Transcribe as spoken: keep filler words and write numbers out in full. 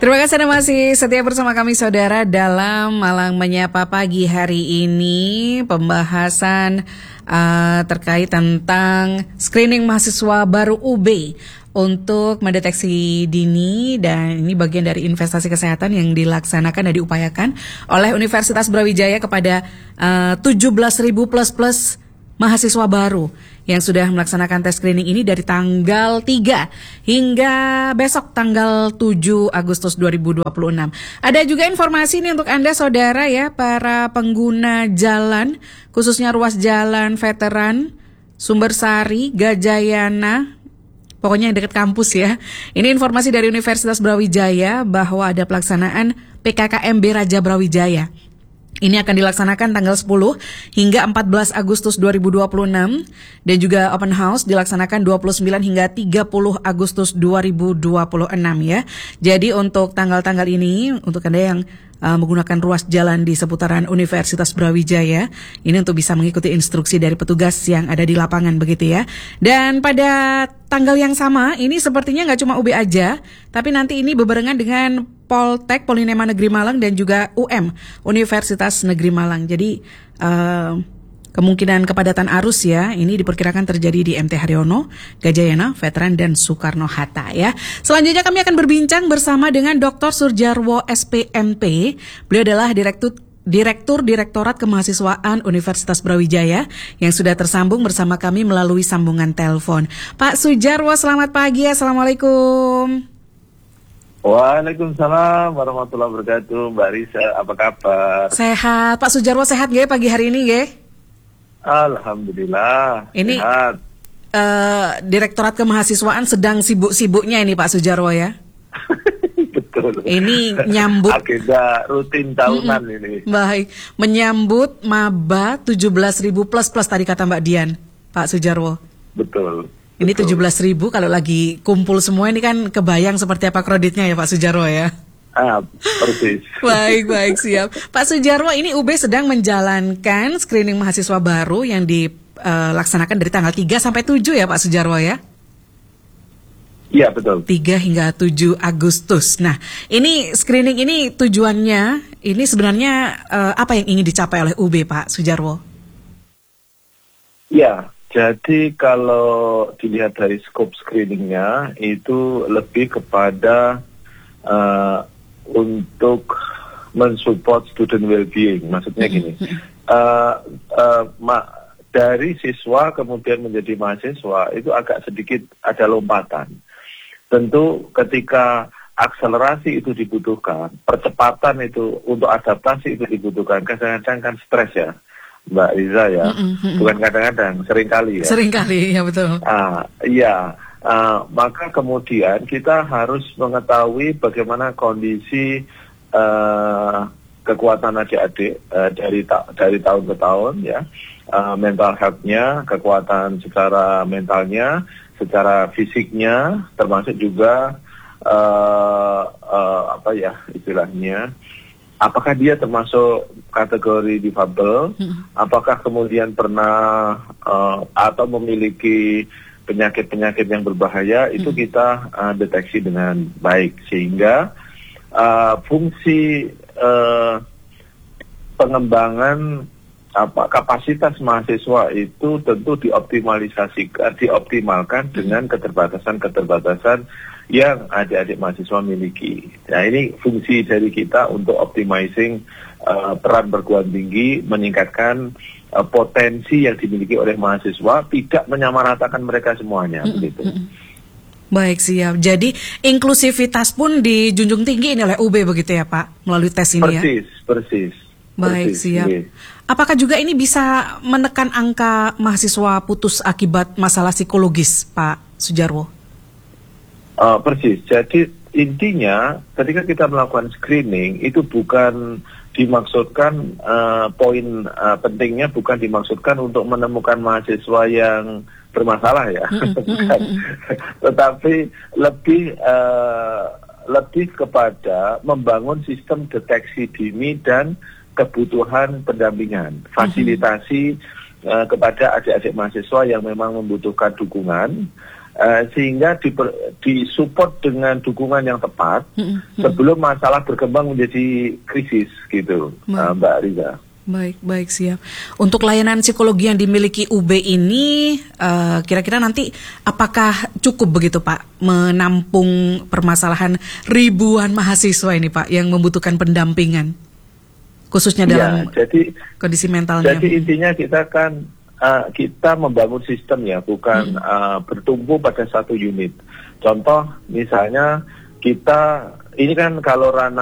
Terima kasih Anda masih setia bersama kami saudara dalam Malang Menyapa pagi hari ini. Pembahasan uh, terkait tentang screening mahasiswa baru U B untuk mendeteksi dini, dan ini bagian dari investasi kesehatan yang dilaksanakan dan diupayakan oleh Universitas Brawijaya kepada uh, tujuh belas ribu plus plus mahasiswa baru yang sudah melaksanakan tes screening ini dari tanggal tiga hingga besok tanggal tujuh Agustus dua ribu dua puluh enam. Ada juga informasi ini untuk Anda saudara ya, para pengguna jalan, khususnya ruas jalan veteran, Sumbersari, Gajayana, pokoknya yang dekat kampus ya. Ini informasi dari Universitas Brawijaya bahwa ada pelaksanaan P K K M B Raja Brawijaya. Ini akan dilaksanakan tanggal sepuluh hingga empat belas Agustus dua ribu dua puluh enam, dan juga open house dilaksanakan dua puluh sembilan hingga tiga puluh Agustus dua ribu dua puluh enam ya. Jadi untuk tanggal-tanggal ini, untuk Anda yang uh, menggunakan ruas jalan di seputaran Universitas Brawijaya, ini untuk bisa mengikuti instruksi dari petugas yang ada di lapangan begitu ya. Dan pada tanggal yang sama, ini sepertinya nggak cuma U B aja, tapi nanti ini bebarengan dengan Poltek Polinema Negeri Malang dan juga U M Universitas Negeri Malang. Jadi uh, kemungkinan kepadatan arus ya, ini diperkirakan terjadi di M T Haryono, Gajayana, Veteran, dan Soekarno-Hatta ya. Selanjutnya kami akan berbincang bersama dengan Doktor Surjarwo S P M P. Beliau adalah Direktur Direktur Direktorat Kemahasiswaan Universitas Brawijaya yang sudah tersambung bersama kami melalui sambungan telepon. Pak Surjarwo, selamat pagi. Assalamualaikum. Waalaikumsalam warahmatullahi wabarakatuh. Mbak Risa, apa kabar? Sehat. Pak Surjarwo sehat nggih pagi hari ini nggih? Alhamdulillah, ini, sehat. Uh, Direktorat Kemahasiswaan sedang sibuk-sibuknya ini Pak Surjarwo ya? Betul. Ini nyambut agenda rutin tahunan hmm, ini. Baik, menyambut maba tujuh belas ribu plus plus tadi kata Mbak Dian, Pak Surjarwo. Betul. Ini tujuh belas ribu kalau lagi kumpul semua ini kan kebayang seperti apa kreditnya ya Pak Surjarwo ya? Ah, persis. Baik, baik, siap. Pak Surjarwo, ini U B sedang menjalankan screening mahasiswa baru yang dilaksanakan uh, dari tanggal tiga sampai tujuh ya Pak Surjarwo ya? Iya, betul. tiga hingga tujuh Agustus. Nah, ini screening ini tujuannya, ini sebenarnya uh, apa yang ingin dicapai oleh U B Pak Surjarwo? Iya. Jadi kalau dilihat dari scope screeningnya itu lebih kepada uh, untuk mensupport student well-being. Maksudnya gini, uh, uh, ma- dari siswa kemudian menjadi mahasiswa itu agak sedikit ada lompatan. Tentu ketika akselerasi itu dibutuhkan, percepatan itu untuk adaptasi itu dibutuhkan. Kadang-kadang kan stres ya, Mbak Riza ya, mm-hmm. bukan kadang-kadang, seringkali ya. Seringkali, ya betul. Ah, iya, ah, maka kemudian kita harus mengetahui bagaimana kondisi uh, kekuatan adik-adik uh, dari ta- dari tahun ke tahun ya, uh, mental health-nya, kekuatan secara mentalnya, secara fisiknya, termasuk juga uh, uh, apa ya istilahnya. Apakah dia termasuk kategori difabel? Hmm. Apakah kemudian pernah uh, atau memiliki penyakit-penyakit yang berbahaya? Hmm. Itu kita uh, deteksi dengan baik sehingga uh, fungsi uh, pengembangan apa kapasitas mahasiswa itu tentu dioptimalisasikan, dioptimalkan dengan keterbatasan-keterbatasan yang adik-adik mahasiswa miliki. Nah, ini fungsi dari kita untuk optimizing uh, peran perguruan tinggi, meningkatkan uh, potensi yang dimiliki oleh mahasiswa, tidak menyamaratakan mereka semuanya, mm-hmm. begitu. Baik, siap. Jadi inklusivitas pun dijunjung tinggi ini oleh U B begitu ya Pak, melalui tes ini persis, ya? Persis, persis. Baik, persis, siap. Iya. Apakah juga ini bisa menekan angka mahasiswa putus akibat masalah psikologis, Pak Surjarwo? Uh, persis. Jadi intinya ketika kita melakukan screening itu bukan dimaksudkan uh, poin uh, pentingnya bukan dimaksudkan untuk menemukan mahasiswa yang bermasalah ya, bukan. Tetapi lebih uh, lebih kepada membangun sistem deteksi dini dan kebutuhan pendampingan, fasilitasi uh, kepada adik-adik mahasiswa yang memang membutuhkan dukungan. uh, sehingga diper, disupport dengan dukungan yang tepat mm-hmm. sebelum masalah berkembang menjadi krisis gitu, uh, Mbak Riza. Baik, baik, siap. Untuk layanan psikologi yang dimiliki U B ini, uh, kira-kira nanti apakah cukup begitu Pak menampung permasalahan ribuan mahasiswa ini Pak yang membutuhkan pendampingan, khususnya dalam ya, jadi, kondisi mentalnya? Jadi intinya kita kan uh, kita membangun sistem ya, bukan hmm. uh, bertumbuh pada satu unit. Contoh misalnya kita ini kan kalau ranah